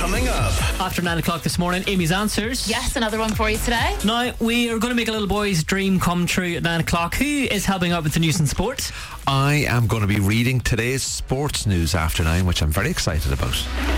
coming up. After 9 o'clock this morning, Amy's Answers. Yes, another one for you today. Now, we are going to make a little boy's dream come true at 9 o'clock. Who is helping out with the news and sport? I am going to be reading today's sports news after 9, which I'm very excited about.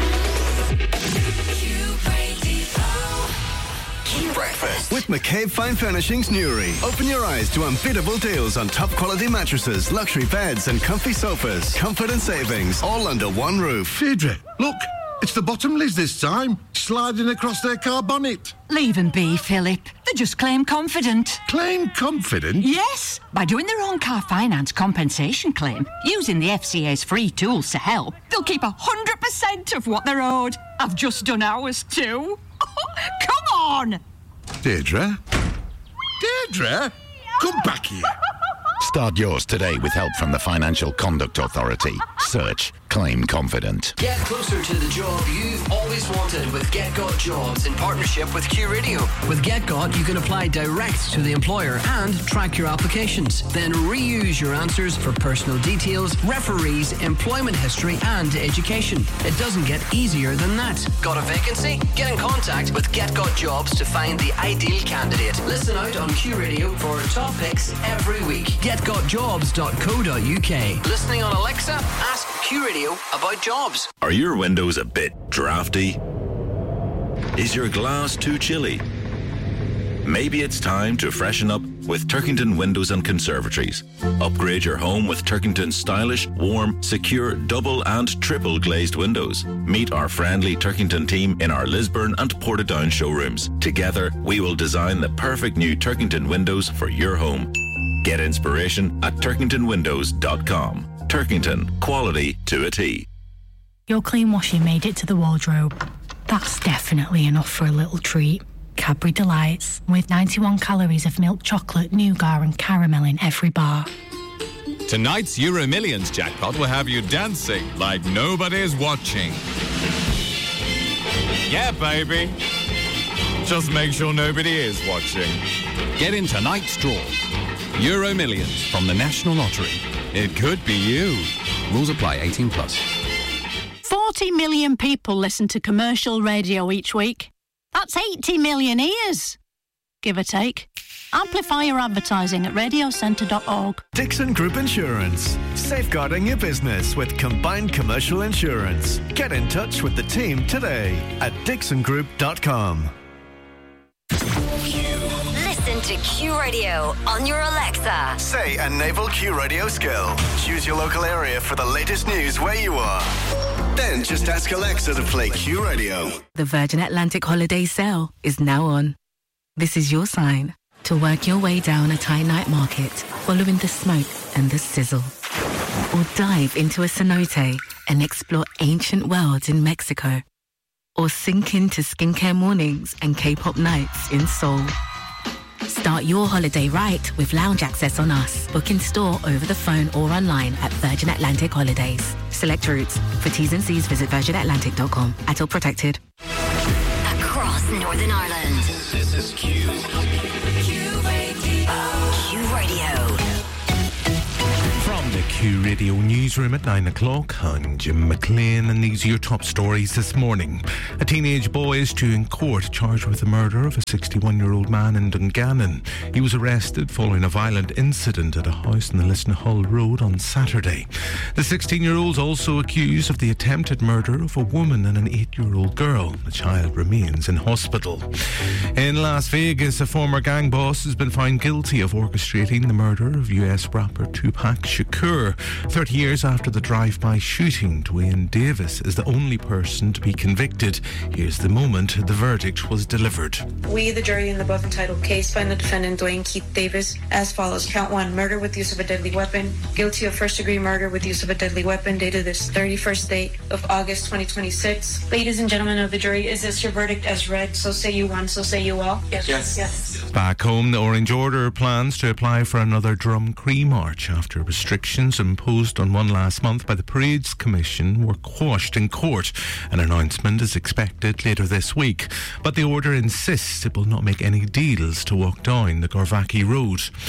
Breakfast with McCabe Fine Furnishings Newry. Open your eyes to unbeatable deals on top quality mattresses, luxury beds and comfy sofas. Comfort and savings all under one roof. Deirdre, look, it's the Bottomleys this time, sliding across their car bonnet. Leave them be, Philip. They just claim confident. Claim confident? Yes, by doing their own car finance compensation claim, using the FCA's free tools to help, they'll keep 100% of what they're owed. I've just done ours too. Come on! Deirdre? Deirdre? Come back here. Start yours today with help from the Financial Conduct Authority. Search Claim Confident. Get closer to the job you've always wanted with GetGot Jobs in partnership with Q Radio. With GetGot, you can apply direct to the employer and track your applications. Then reuse your answers for personal details, referees, employment history, and education. It doesn't get easier than that. Got a vacancy? Get in contact with GetGot Jobs to find the ideal candidate. Listen out on Q Radio for top picks every week. GetGotJobs.co.uk. Listening on Alexa? Ask Q Radio about jobs. Are your windows a bit drafty? Is your glass too chilly? Maybe it's time to freshen up with Turkington Windows and Conservatories. Upgrade your home with Turkington's stylish, warm, secure, double and triple glazed windows. Meet our friendly Turkington team in our Lisburn and Portadown showrooms. Together, we will design the perfect new Turkington windows for your home. Get inspiration at turkingtonwindows.com. Turkington, quality to a T. Your clean washing made it to the wardrobe. That's definitely enough for a little treat. Cadbury Delights, with 91 calories of milk chocolate, nougat and caramel in every bar. Tonight's Euro Millions jackpot will have you dancing like nobody's watching. Yeah, baby. Just make sure nobody is watching. Get in tonight's draw. Euro Millions from the National Lottery. It could be you. Rules apply. 18 plus. 40 million people listen to commercial radio each week. That's 80 million ears, give or take. Amplify your advertising at radiocentre.org. Dixon Group Insurance. Safeguarding your business with combined commercial insurance. Get in touch with the team today at dixongroup.com. Listen to Q Radio on your Alexa. Say a naval Q Radio skill. Choose your local area for the latest news where you are. Then just ask Alexa to play Q Radio. The Virgin Atlantic holiday sale is now on. This is your sign to work your way down a Thai night market, following the smoke and the sizzle. Or dive into a cenote and explore ancient worlds in Mexico. Or sink into skincare mornings and K-pop nights in Seoul. Start your holiday right with lounge access on us. Book in store, over the phone or online at Virgin Atlantic Holidays. Select routes. For T's and C's, visit virginatlantic.com. At protected. Across Northern Ireland. This is Q. Q Radio. From the Q Radio newsroom at 9 o'clock, I'm Jim McLean, and these are your top stories this morning. A teenage boy is due in court charged with the murder of a 61-year-old man in Dungannon. He was arrested following a violent incident at a house in the Lisnahull Road on Saturday. The 16-year-old is also accused of the attempted murder of a woman and an 8-year-old girl. The child remains in hospital. In Las Vegas, a former gang boss has been found guilty of orchestrating the murder of US rapper Tupac Shakur. 30 years after the drive-by shooting, Dwayne Davis is the only person to be convicted. Here's the moment the verdict was delivered. We, the jury in the above entitled case, find the defendant Dwayne Keith Davis as follows. Count 1, murder with use of a deadly weapon. Guilty of first-degree murder with use of a deadly weapon, dated this 31st day of August 2026. Ladies and gentlemen of the jury, is this your verdict as read? So say you one, so say you all. Yes. Back home, the Orange Order plans to apply for another Drumcree march after restrictions imposed on one last month by the Parades Commission were quashed in court. An announcement is expected later this week, but the order insists it will not make any deals to walk down the Gorvaki Road.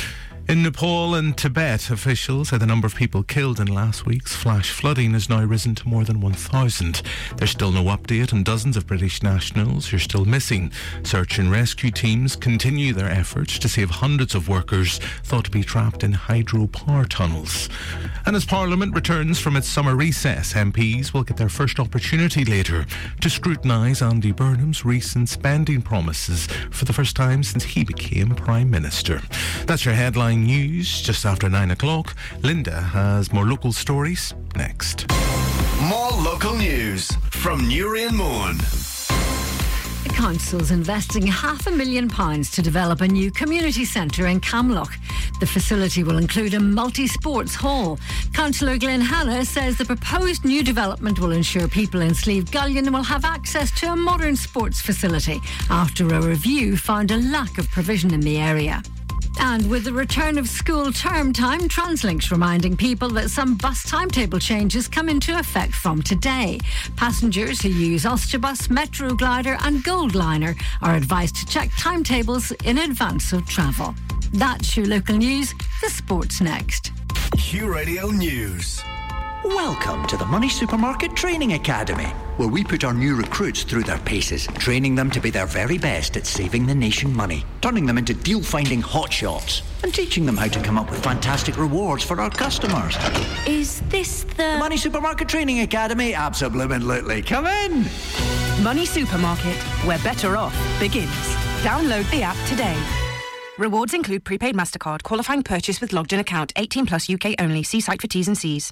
In Nepal and Tibet, officials say the number of people killed in last week's flash flooding has now risen to more than 1,000. There's still no update and dozens of British nationals are still missing. Search and rescue teams continue their efforts to save hundreds of workers thought to be trapped in hydropower tunnels. And as Parliament returns from its summer recess, MPs will get their first opportunity later to scrutinise Andy Burnham's recent spending promises for the first time since he became Prime Minister. That's your headline news just after 9 o'clock. Linda has more local stories next. More local news from Newry and Mourne. The council's investing £500,000 to develop a new community centre in Camlock. The facility will include a multi-sports hall. Councillor Glenn Hanna says the proposed new development will ensure people in Slieve Gullion will have access to a modern sports facility after a review found a lack of provision in the area. And with the return of school term time, Translink's reminding people that some bus timetable changes come into effect from today. Passengers who use Ulsterbus, Metro Glider and Goldliner are advised to check timetables in advance of travel. That's your local news. The sport's next. Q Radio News. Welcome to the Money Supermarket Training Academy, where we put our new recruits through their paces, training them to be their very best at saving the nation money, turning them into deal-finding hotshots, and teaching them how to come up with fantastic rewards for our customers. Is this the Money Supermarket Training Academy? Absolutely. Come in. Money Supermarket, where better off begins. Download the app today. Rewards include prepaid MasterCard, qualifying purchase with logged-in account, 18 plus UK only. See site for T's and C's.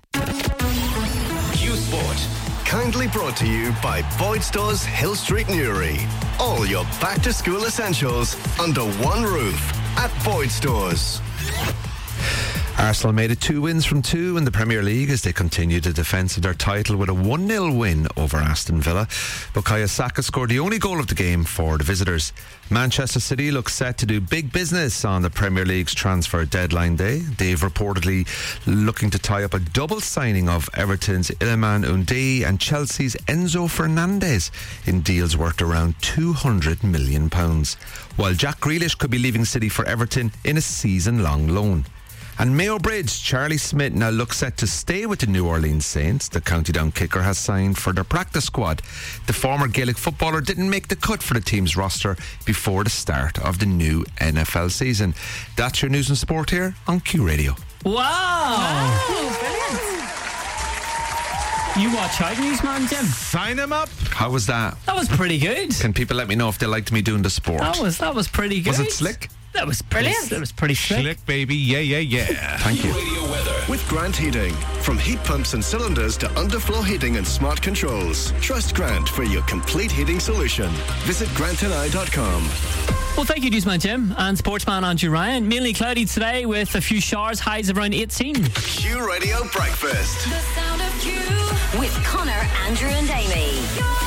Q Sport. Kindly brought to you by Boyd Stores, Hill Street, Newry. All your back-to-school essentials under one roof at Boyd Stores. Arsenal made it 2 wins from 2 in the Premier League as they continued the defence of their title with a 1-0 win over Aston Villa. Bukayo Saka scored the only goal of the game for the visitors. Manchester City looks set to do big business on the Premier League's transfer deadline day. They've reportedly looking to tie up a double signing of Everton's Iliman Ndiaye and Chelsea's Enzo Fernandez in deals worth around £200 million, while Jack Grealish could be leaving City for Everton in a season-long loan. And Mayo Bridge, Charlie Smith now looks set to stay with the New Orleans Saints. The County Down kicker has signed for their practice squad. The former Gaelic footballer didn't make the cut for the team's roster before the start of the new NFL season. That's your news and sport here on Q Radio. Wow. brilliant. You watch out, Newsman Jim. Sign him up. How was that? That was pretty good. Can people let me know if they liked me doing the sport? That was pretty good. Was it slick? That was brilliant. That was pretty slick. Slick, baby. Yeah. Thank you. With Grant Heating. From heat pumps and cylinders to underfloor heating and smart controls. Trust Grant for your complete heating solution. Visit grantandI.com. Well, thank you, Newsman Jim and Sportsman Andrew Ryan. Mainly cloudy today with a few showers, highs of around 18. Q Radio Breakfast. The sound of Q with Connor, Andrew and Amy.